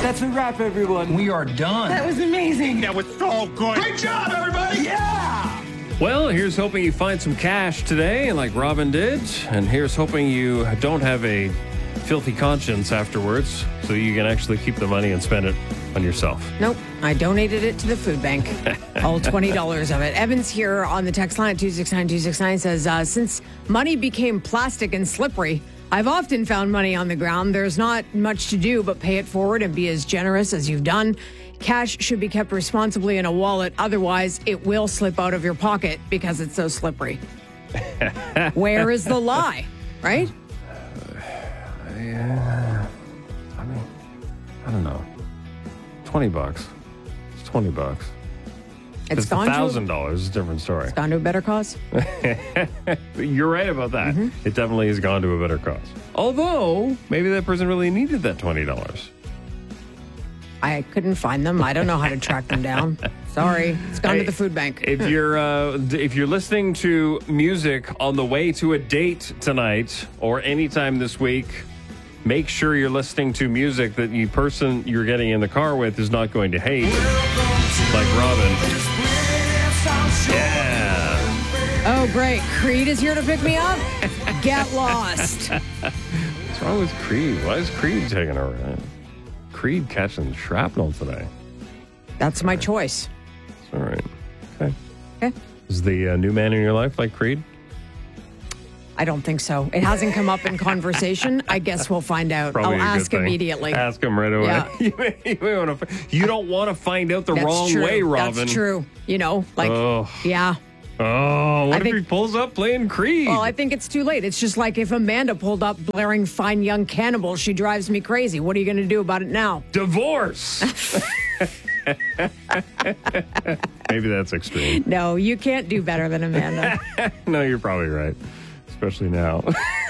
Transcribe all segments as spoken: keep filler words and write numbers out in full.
That's a wrap, everyone. We are done. That was amazing. That was so good. Great job, everybody! Yeah! Well, here's hoping you find some cash today, like Robin did. And here's hoping you don't have a filthy conscience afterwards, so you can actually keep the money and spend it on yourself. Nope. I donated it to the food bank. All twenty dollars of it. Evan's here on the text line at two six nine two six nine says, uh, since money became plastic and slippery, I've often found money on the ground. There's not much to do but pay it forward and be as generous as you've done. Cash should be kept responsibly in a wallet. Otherwise, it will slip out of your pocket because it's so slippery. Where is the lie, right? Uh, yeah. I mean, I don't know. twenty bucks. It's twenty bucks. It's It's gone one thousand dollars. to It's a different story. a, gone to a better cause. You're right about that. Mm-hmm. It definitely has gone to a better cause. Although, maybe that person really needed that twenty dollars. I couldn't find them. I don't know how to track them down. Sorry. It's gone Hey, to the food bank. If you're uh, d- if you're listening to music on the way to a date tonight or anytime this week, make sure you're listening to music that the person you're getting in the car with is not going to hate, like Robin. Yeah. Oh, great. Creed is here to pick me up? Get lost. What's wrong with Creed? Why is Creed taking a ride? Creed catching shrapnel today. That's my choice. All right. Okay. Okay. Is the uh, new man in your life like Creed? I don't think so. It hasn't come up in conversation. I guess we'll find out. Probably I'll a good ask thing. immediately. Ask him right away. Yeah. you, may, you, may wanna, fi- you don't want to find out the That's wrong true. way, Robin. That's true. You know, like, Oh. yeah. Oh, what I if think- he pulls up playing Creed? Well, I think it's too late. It's just like if Amanda pulled up blaring Fine Young Cannibal, she drives me crazy. What are you going to do about it now? Divorce. Maybe that's extreme. No, you can't do better than Amanda. No, you're probably right. Especially now.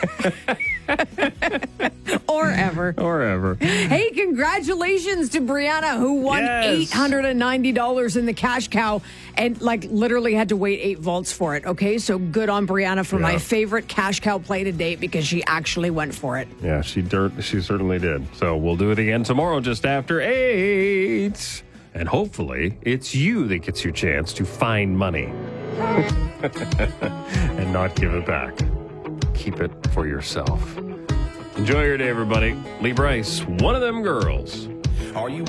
Or ever. or ever. Hey, congratulations to Brianna, who won Yes. eight hundred ninety dollars in the cash cow and, like, literally had to wait eight vaults for it. Okay, so good on Brianna for my Yeah. favorite cash cow play to date because she actually went for it. Yeah, she dirt. She certainly did. So we'll do it again tomorrow just after eight. And hopefully it's you that gets your chance to find money and not give it back. Keep it for yourself. Enjoy your day, everybody. Lee Bryce, one of them girls. Are you